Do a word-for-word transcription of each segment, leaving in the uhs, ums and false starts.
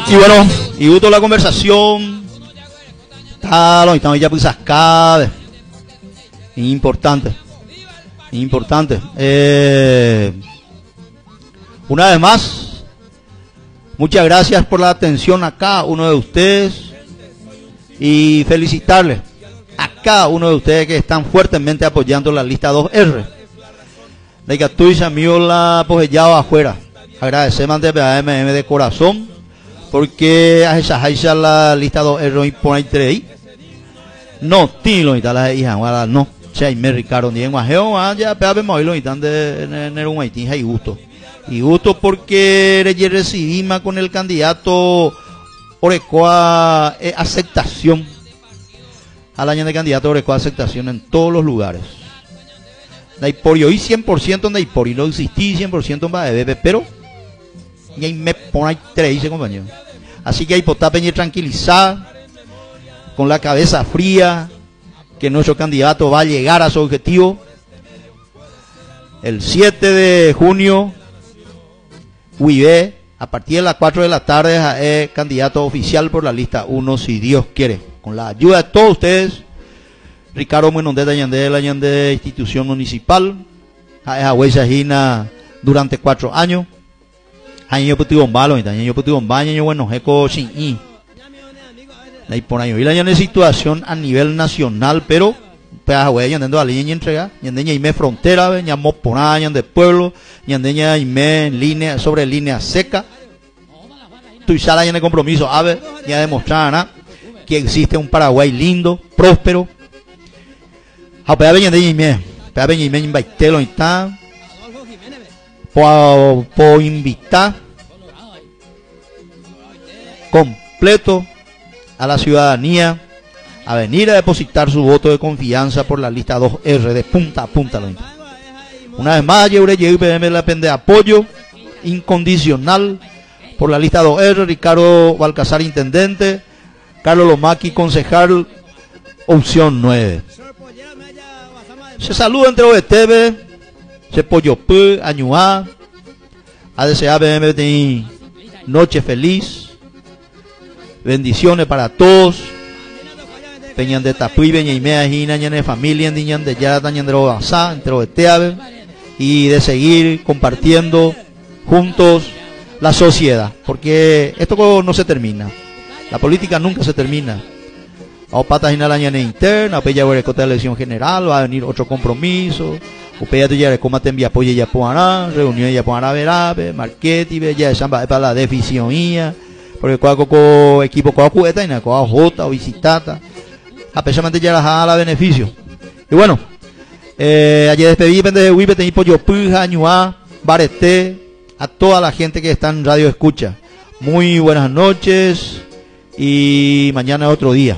Y bueno, y gustó la conversación. Tal, estamos ya pues acá. Importante. Importante. Eh, una vez más, muchas gracias por la atención a cada uno de ustedes y felicitarles a cada uno de ustedes que están fuertemente apoyando la lista dos R. De que tú y amigos la apoyado afuera. Agradecemos de P A M M de corazón porque a esa haisa la lista dos R y por ahí tres no tilo y tal la hija no sea y me Ricardo ni en Guajeo ya P A M y tan de en un Haití y gusto y gusto porque recibimos con el candidato Orecoa eh, aceptación al año de candidato Orecoa aceptación en todos los lugares. Naipori hoy cien por ciento en Naipori no existí cien por ciento en Baebebe pero y ahí me pone ahí tres dice compañero. Así que hay potapeña tranquilizada con la cabeza fría que nuestro candidato va a llegar a su objetivo el siete de junio. Huivé a partir de las cuatro de la tarde es candidato oficial por la lista uno si Dios quiere con la ayuda de todos ustedes. Ricardo Muenondeta Ñandé la Ñandé institución municipal a huella gina durante cuatro años año puti bombalo y año puti bombaña año bueno eco sin y ahí por ahí la Ñandé situación a nivel nacional pero pues huella Ñandé a línea entrega Ñandé Ñaime frontera Ñamo por año de pueblo Ñandé Ñaime en línea sobre línea seca tu sala en el compromiso a ver ya demostrará que existe un Paraguay lindo próspero. A pegar bien de Ñime, pegar bien de Ñime, está por, por invitar completo a la ciudadanía a venir a depositar su voto de confianza por la lista dos R de punta a punta. Una vez más, yo y P M la pende apoyo incondicional por la lista dos R, Ricardo Balcazar, intendente, Carlos Lomaki, concejal, opción nueve. Se saluda entre O E T V, se Poyopé, Añuá, a desear B M de noche feliz, bendiciones para todos, Peñan de Tapuy, Beñaimea, Gina, Ñane familia, Ñan de Yata, Ñan de Robasá, entre O E T V, y de seguir compartiendo juntos la sociedad, porque esto no se termina, la política nunca se termina. A patas en la año interna, a ya veré la elección general, va a venir otro compromiso, o ya te ya como te envía apoyo ya poará, reunión ya poará verabe, marketing, ya esa para la definición, porque cuando equipo cuando juega y na cuando jota o visitata, a pesar de ya la la beneficio. Y bueno, eh, ayer despedí de Wipe te pollo puja, añuá, barete, a toda la gente que está en radio escucha. Muy buenas noches y mañana otro día.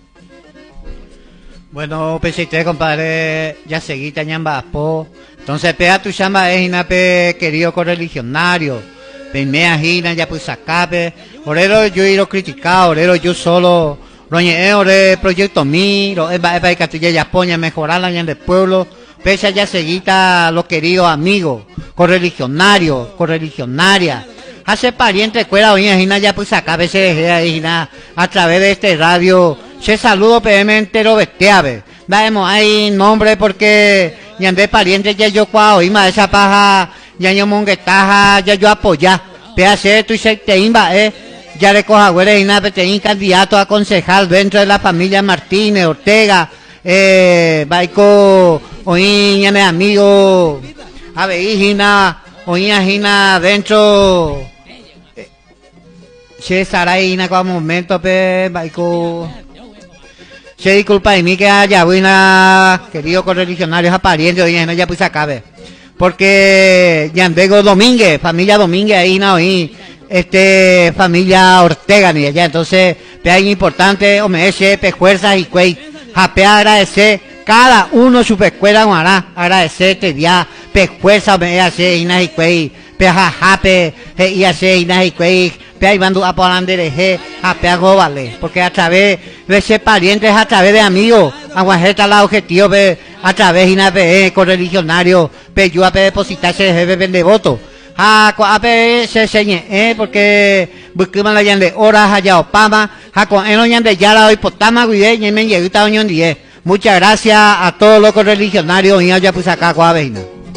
Bueno, pues usted, compadre, ya seguí tañambaspo. Entonces, pega tu chamba es inape querido correligionario. Pemea gina ya pues sacape. Orero yo he ido criticado, orero yo solo. Roñe ore proyecto mi, lo es para que ya poña mejorar la del pueblo. Pese ya seguita los queridos amigos, correligionarios, correligionaria. Hace pariente cuera hoy gina ya pues sacape se gina a través de este radio. Se saludo P M entero bestiave. Vamos, hay nombre porque ya de pariente ya yo cuao y más esa paja ya yo monguetaja ya yo apoya. P A C tú y se te imba eh ya recoja güere y nada te candidato a concejal dentro de la familia Martínez Ortega eh Baico hoy ya mi amigo a ver hijina hoy hijina dentro se estará en aquel momento pe Baico. Se disculpa de mí que haya buena querido correligionarios aparentes hoy no ya pues acabe porque ya vengo Domínguez familia Domínguez ahí no y este familia Ortega ni allá entonces pe hay importante o me eche pe fuerzas y cuey jape agradecer cada uno su pescuela guará agradecerte ya pe fuerza me hace ina y cuey pe jajape y hace ina y cuey pe ahí van a por andereje a pe hago vale porque a través de ese parientes a través de amigos aguajeta la objetivo pe a través ina pe correligionario pe yo a pe depositarse de vende voto ha coape se señe, eh, porque buscamos la yande horas allá opama, ha con eno yande yara hoy potama guide, y me llegó esta unión diez. Muchas gracias a todos los correligionarios y allá pues acá coabejina.